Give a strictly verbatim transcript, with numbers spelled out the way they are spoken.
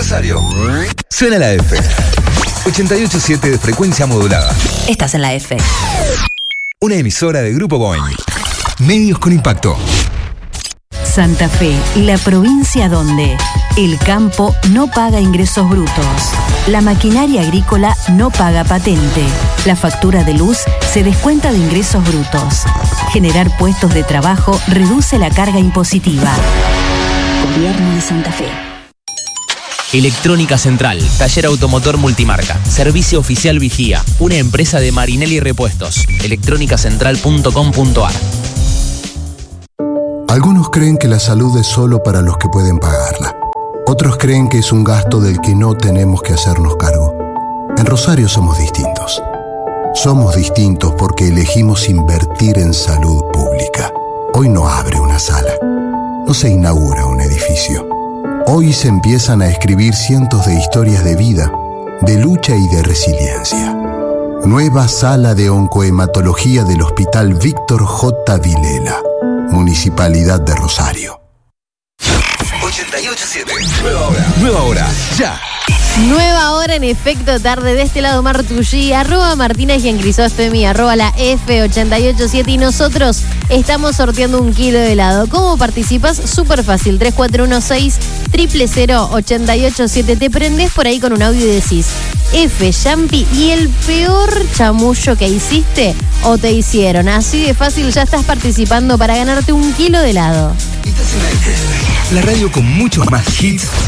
Rosario. Suena la F. ochenta y ocho punto siete de frecuencia modulada. Estás en la F. Una emisora de Grupo Boing. Medios con impacto. Santa Fe, la provincia donde el campo no paga ingresos brutos, la maquinaria agrícola no paga patente, la factura de luz se descuenta de ingresos brutos. Generar puestos de trabajo reduce la carga impositiva. Gobierno de Santa Fe. Electrónica Central, taller automotor multimarca, servicio oficial Vigía, una empresa de Marinelli Repuestos, electrónica central punto com punto ar. Algunos creen que la salud es solo para los que pueden pagarla. Otros creen que es un gasto del que no tenemos que hacernos cargo. En Rosario somos distintos. Somos distintos porque elegimos invertir en salud pública. Hoy no abre una sala. No se inaugura un edificio. Hoy se empiezan a escribir cientos de historias de vida, de lucha y de resiliencia. Nueva sala de oncohematología del Hospital Víctor J. Vilela. Municipalidad de Rosario. ochenta y ocho punto siete. Nueva hora. Nueva hora. Ya. Nueva hora en efecto tarde. De este lado Martullí, arroba Martínez y en Grisóstomi, arroba la F ochenta y ocho punto siete. Y nosotros estamos sorteando un kilo de helado. ¿Cómo participas? Súper fácil. tres cuatro uno seis, cero cero cero, ocho ocho siete. Te prendés por ahí con un audio y decís F, Yampi, y el peor chamullo que hiciste o te hicieron. Así de fácil ya estás participando para ganarte un kilo de helado. Estás en la F. La radio con muchos más hits